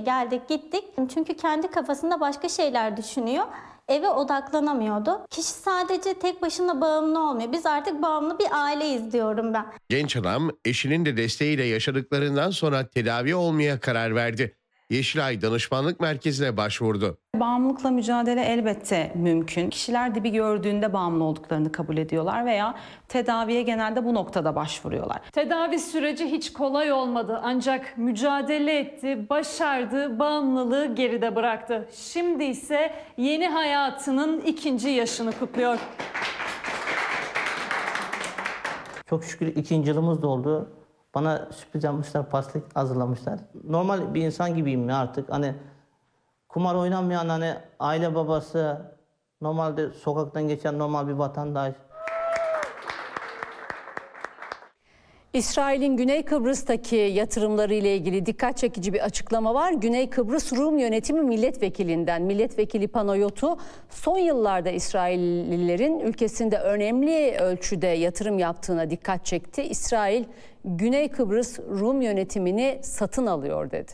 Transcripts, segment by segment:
geldik gittik. Çünkü kendi kafasında başka şeyler düşünüyor. Eve odaklanamıyordu. Kişi sadece tek başına bağımlı olmuyor. Biz artık bağımlı bir aileyiz diyorum ben. Genç adam eşinin de desteğiyle yaşadıklarından sonra tedavi olmaya karar verdi. Yeşilay Danışmanlık Merkezi'ne başvurdu. Bağımlılıkla mücadele elbette mümkün. Kişiler dibi gördüğünde bağımlı olduklarını kabul ediyorlar veya tedaviye genelde bu noktada başvuruyorlar. Tedavi süreci hiç kolay olmadı ancak mücadele etti, başardı, bağımlılığı geride bıraktı. Şimdi ise yeni hayatının 2. yaşını kutluyor. Çok şükür 2. yılımız da oldu. Bana sürpriz yapmışlar, pasta hazırlamışlar. Normal bir insan gibiyim ya artık. Hani kumar oynamayan, hani aile babası, normalde sokaktan geçen normal bir vatandaş. İsrail'in Güney Kıbrıs'taki yatırımları ile ilgili dikkat çekici bir açıklama var. Güney Kıbrıs Rum Yönetimi Milletvekilinden, Milletvekili Panayotu son yıllarda İsraillilerin ülkesinde önemli ölçüde yatırım yaptığına dikkat çekti. İsrail, Güney Kıbrıs Rum Yönetimini satın alıyor dedi.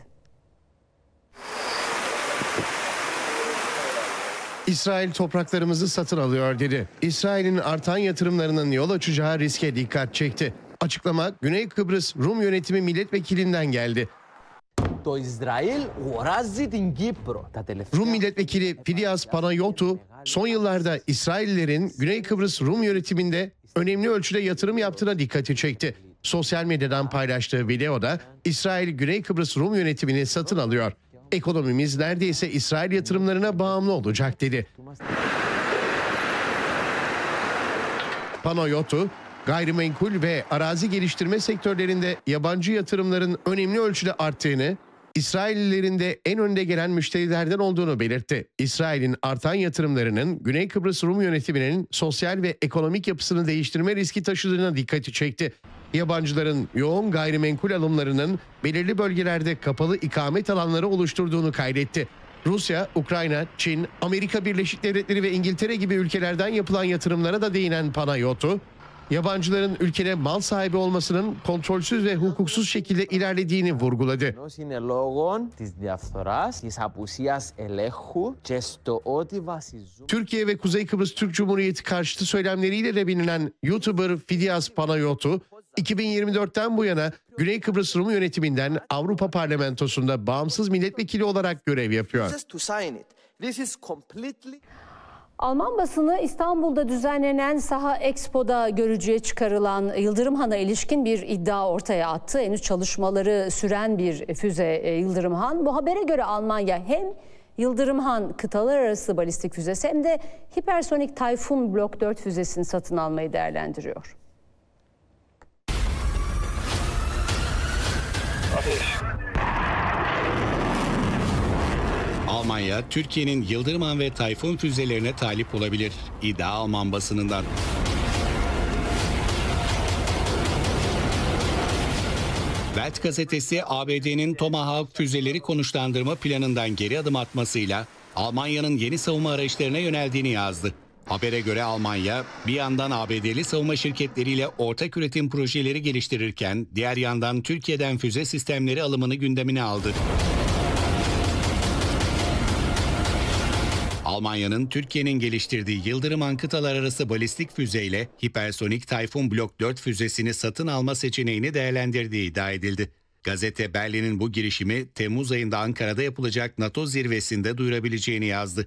İsrail topraklarımızı satın alıyor dedi. İsrail'in artan yatırımlarının yol açacağı riske dikkat çekti. Açıklama Güney Kıbrıs Rum Yönetimi Milletvekilinden geldi. Rum Milletvekili Fidias Panayotu, son yıllarda İsraillilerin Güney Kıbrıs Rum Yönetiminde önemli ölçüde yatırım yaptığına dikkati çekti. Sosyal medyadan paylaştığı videoda İsrail Güney Kıbrıs Rum Yönetimini satın alıyor. Ekonomimiz neredeyse İsrail yatırımlarına bağımlı olacak dedi. Panayotu, gayrimenkul ve arazi geliştirme sektörlerinde yabancı yatırımların önemli ölçüde arttığını, İsraillilerin de en önde gelen müşterilerden olduğunu belirtti. İsrail'in artan yatırımlarının Güney Kıbrıs Rum Yönetimi'nin sosyal ve ekonomik yapısını değiştirme riski taşıdığına dikkati çekti. Yabancıların yoğun gayrimenkul alımlarının belirli bölgelerde kapalı ikamet alanları oluşturduğunu kaydetti. Rusya, Ukrayna, Çin, Amerika Birleşik Devletleri ve İngiltere gibi ülkelerden yapılan yatırımlara da değinen Panayotu, yabancıların ülkede mal sahibi olmasının kontrolsüz ve hukuksuz şekilde ilerlediğini vurguladı. Türkiye ve Kuzey Kıbrıs Türk Cumhuriyeti karşıtı söylemleriyle de bilinen YouTuber Fidias Panayotu, 2024'ten bu yana Güney Kıbrıs Rum Yönetiminden Avrupa Parlamentosu'nda bağımsız milletvekili olarak görev yapıyor. Alman basını İstanbul'da düzenlenen Saha Expo'da görücüye çıkarılan Yıldırım Han'a ilişkin bir iddia ortaya attı. Henüz çalışmaları süren bir füze Yıldırım Han. Bu habere göre Almanya hem Yıldırım Han kıtalar arası balistik füzesi hem de hipersonik Tayfun Blok 4 füzesini satın almayı değerlendiriyor. Almanya, Türkiye'nin Yıldırım Han ve Tayfun füzelerine talip olabilir. İddia Alman basınından. Welt gazetesi ABD'nin Tomahawk füzeleri konuşlandırma planından geri adım atmasıyla Almanya'nın yeni savunma araçlarına yöneldiğini yazdı. Habere göre Almanya bir yandan ABD'li savunma şirketleriyle ortak üretim projeleri geliştirirken diğer yandan Türkiye'den füze sistemleri alımını gündemine aldı. Almanya'nın Türkiye'nin geliştirdiği Yıldırım Han kıtalar arası balistik füzeyle hipersonik Tayfun Blok 4 füzesini satın alma seçeneğini değerlendirdiği iddia edildi. Gazete Berlin'in bu girişimi Temmuz ayında Ankara'da yapılacak NATO zirvesinde duyurabileceğini yazdı.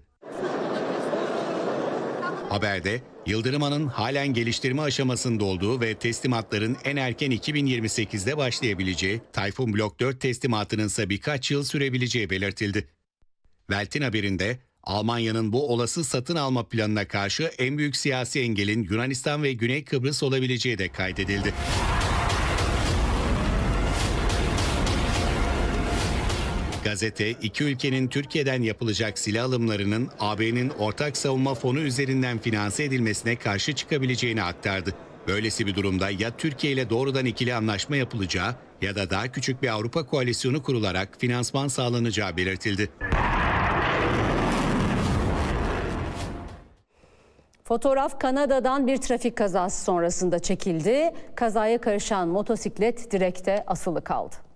Haberde Yıldırım Han'ın halen geliştirme aşamasında olduğu ve teslimatların en erken 2028'de başlayabileceği, Tayfun Blok 4 teslimatının ise birkaç yıl sürebileceği belirtildi. Welt'in haberinde Almanya'nın bu olası satın alma planına karşı en büyük siyasi engelin Yunanistan ve Güney Kıbrıs olabileceği de kaydedildi. Gazete, iki ülkenin Türkiye'den yapılacak silah alımlarının AB'nin ortak savunma fonu üzerinden finanse edilmesine karşı çıkabileceğini aktardı. Böylesi bir durumda ya Türkiye ile doğrudan ikili anlaşma yapılacağı ya da daha küçük bir Avrupa koalisyonu kurularak finansman sağlanacağı belirtildi. Fotoğraf Kanada'dan bir trafik kazası sonrasında çekildi. Kazaya karışan motosiklet direkte asılı kaldı.